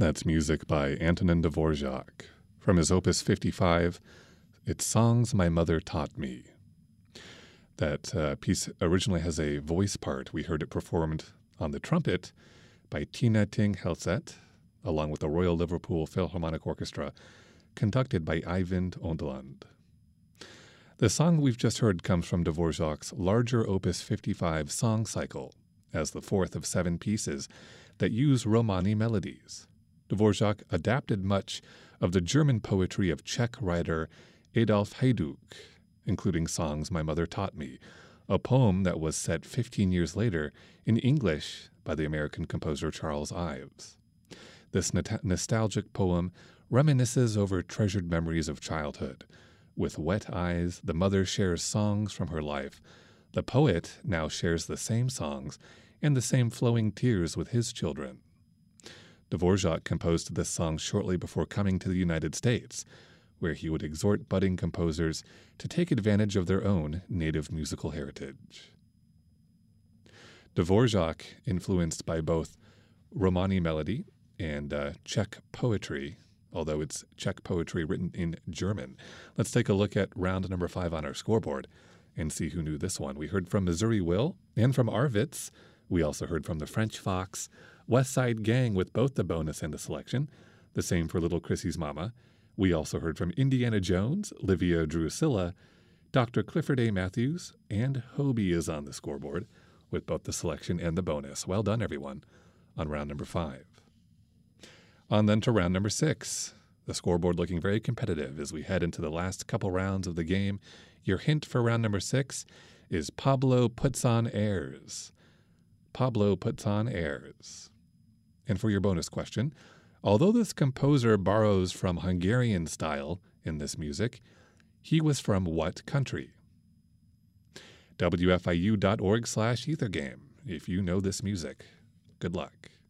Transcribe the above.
That's music by Antonin Dvorak. From his Opus 55, it's Songs My Mother Taught Me. That piece originally has a voice part. We heard it performed on the trumpet by Tina Ting Helset, along with the Royal Liverpool Philharmonic Orchestra, conducted by Eivind Ondeland. The song we've just heard comes from Dvorak's larger Opus 55 song cycle, as the fourth of 7 pieces that use Romani melodies. Dvorak adapted much of the German poetry of Czech writer Adolf Hajduk, including Songs My Mother Taught Me, a poem that was set 15 years later in English by the American composer Charles Ives. This nostalgic poem reminisces over treasured memories of childhood. With wet eyes, the mother shares songs from her life. The poet now shares the same songs and the same flowing tears with his children. Dvorak composed this song shortly before coming to the United States, where he would exhort budding composers to take advantage of their own native musical heritage. Dvorak, influenced by both Romani melody and Czech poetry, although it's Czech poetry written in German. Let's take a look at round number 5 on our scoreboard and see who knew this one. We heard from Missouri Will and from Arvitz. We also heard from the French Fox, West Side Gang with both the bonus and the selection. The same for Little Chrissy's Mama. We also heard from Indiana Jones, Livia Drusilla, Dr. Clifford A. Matthews, and Hobie is on the scoreboard with both the selection and the bonus. Well done, everyone, on round number 5. On then to round number 6. The scoreboard looking very competitive as we head into the last couple rounds of the game. Your hint for round number 6 is Pablo Puts On Airs. Pablo Puts On Airs. And for your bonus question, although this composer borrows from Hungarian style in this music, he was from what country? WFIU.org/ethergame if you know this music. Good luck.